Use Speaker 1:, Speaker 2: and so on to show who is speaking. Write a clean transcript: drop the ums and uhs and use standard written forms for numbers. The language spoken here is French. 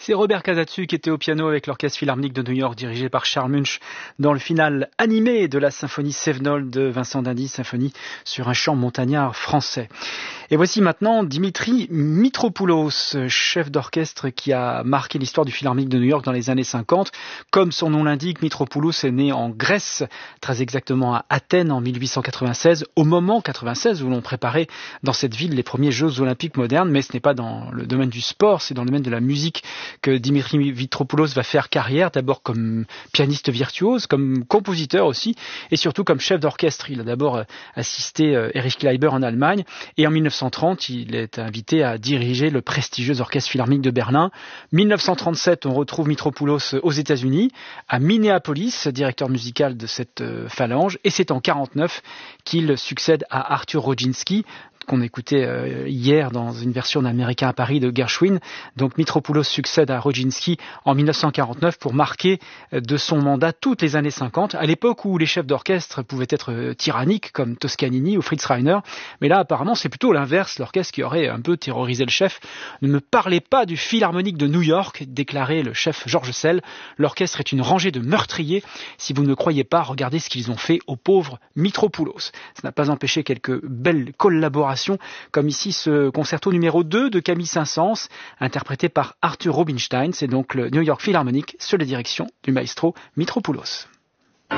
Speaker 1: C'est Robert Casatsu qui était au piano avec l'Orchestre Philharmonique de New York dirigé par Charles Munch dans le final animé de la symphonie Cévenol de Vincent d'Indy, symphonie sur un chant montagnard français. Et voici maintenant Dimitri Mitropoulos, chef d'orchestre qui a marqué l'histoire du Philharmonique de New York dans les années 50. Comme son nom l'indique, Mitropoulos est né en Grèce, très exactement à Athènes en 1896, au moment 96 où l'on préparait dans cette ville les premiers Jeux olympiques modernes, mais ce n'est pas dans le domaine du sport, c'est dans le domaine de la musique que Dimitri Mitropoulos va faire carrière, d'abord comme pianiste virtuose, comme compositeur aussi, et surtout comme chef d'orchestre. Il a d'abord assisté Erich Kleiber en Allemagne, et en 1930, il est invité à diriger le prestigieux Orchestre Philharmonique de Berlin. 1937, on retrouve Mitropoulos aux États-Unis, à Minneapolis, directeur musical de cette phalange, et c'est en 1949 qu'il succède à Arthur Rodzinski, qu'on écoutait hier dans une version d'Américain à Paris de Gershwin. Donc Mitropoulos succède à Rodzinski en 1949 pour marquer de son mandat toutes les années 50, à l'époque où les chefs d'orchestre pouvaient être tyranniques comme Toscanini ou Fritz Reiner. Mais là, apparemment, c'est plutôt l'inverse, l'orchestre qui aurait un peu terrorisé le chef. Ne me parlez pas du Philharmonique de New York, déclarait le chef Georges Sell. L'orchestre est une rangée de meurtriers. Si vous ne croyez pas, regardez ce qu'ils ont fait au pauvre Mitropoulos. Ça n'a pas empêché quelques belles collaborations, comme ici ce concerto numéro 2 de Camille Saint-Saëns, interprété par Arthur Rubinstein. C'est donc le New York Philharmonic sous la direction du maestro Mitropoulos.